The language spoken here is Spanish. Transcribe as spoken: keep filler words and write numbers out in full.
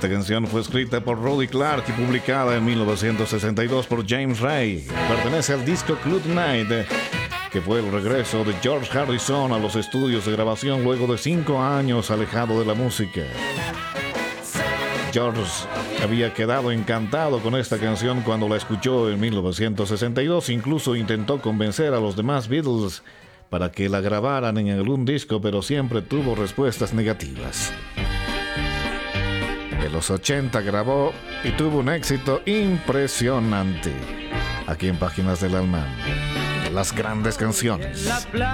Esta canción fue escrita por Rudy Clark y publicada en mil novecientos sesenta y dos por James Ray. Pertenece al disco Club Night, que fue el regreso de George Harrison a los estudios de grabación luego de cinco años alejado de la música. George había quedado encantado con esta canción cuando la escuchó en mil novecientos sesenta y dos. Incluso intentó convencer a los demás Beatles para que la grabaran en algún disco, pero siempre tuvo respuestas negativas. En los ochenta grabó y tuvo un éxito impresionante. Aquí en Páginas del Alma, las grandes canciones.